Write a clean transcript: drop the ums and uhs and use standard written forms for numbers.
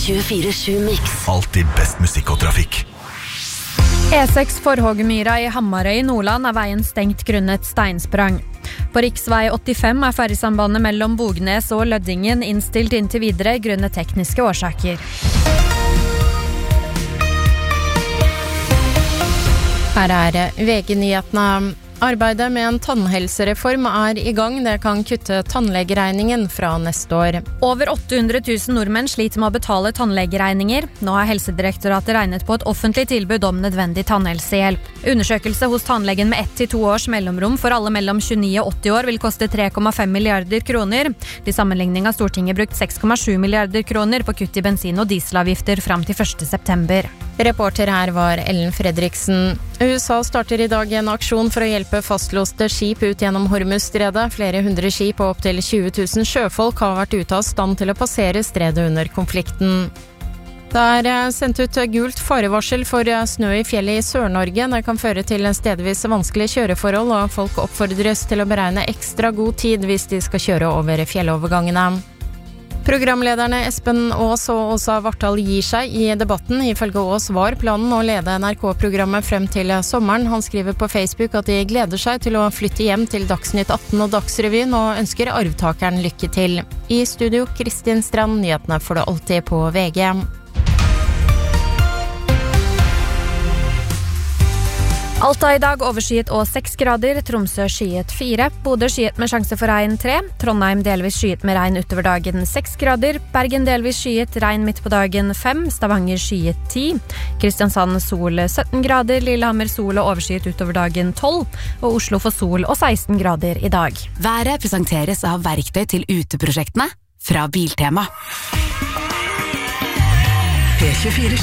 24/7 Mix. Alltid best musikk og trafikk. E6 Forhågmyra i Hamarøy i Nordland veien stengt grunnet steinsprang. På riksvei 85 ferjesambandet mellom Bognes og Løddingen innstilt inntil videre grunnet tekniske årsaker. Her VG-nyhetene. Arbeidet med en tannhelsereform i gang. Det kan kutte tannlegeregningen fra neste år. Over 800 000 nordmenn sliter med å betale tannlegeregninger. Nå har Helsedirektoratet regnet på et offentlig tilbud om nødvendig tannhelsehjelp. Undersøkelse hos tannlegen med 1 til 2 års mellomrom for alle mellom 29 og 80 år vil koste 3,5 milliarder kroner. Til sammenligning har Stortinget brukt 6,7 milliarder kroner på kutt i bensin- og dieselavgifter fram til 1. september. Reporter her var Ellen Fredriksen. USA starter i dag en aksjon for å hjelpe fastlåste skip ut gjennom Hormuzstredet. Flere hundre skip og opp til 20 000 sjøfolk har vært ute av stand til å passere stredet under konflikten. Det sendt ut gult farevarsel for snø i fjellet i Sør-Norge. Det kan føre til stedvis vanskelige kjøreforhold, og folk oppfordres til å beregne ekstra god tid hvis de skal kjøre over fjellovergangene. Programlederne Espen Aas og Åsa Vartdal gir seg i debatten. Ifølge Aas var planen å lede NRK-programmet frem til sommeren. Han skriver på Facebook at de gleder seg til å flytte hjem til Dagsnytt 18 og Dagsrevyen, og ønsker arvtakeren lykke til. I studio Kristin Strand, nyhetene får du alltid på VG. Alta i dag overskyet og 6 grader, Tromsø skyet 4, Bodø skyet med sjanse for regn 3, Trondheim delvis skyet med regn utover dagen 6 grader, Bergen delvis skyet, regn midt på dagen 5, Stavanger skyet 10, Kristiansand sol 17 grader, Lillehammer sol og overskyet utover dagen 12, og Oslo får sol og 16 grader i dag. Været presenteres av verktøy til uteprosjektene fra Biltema. P24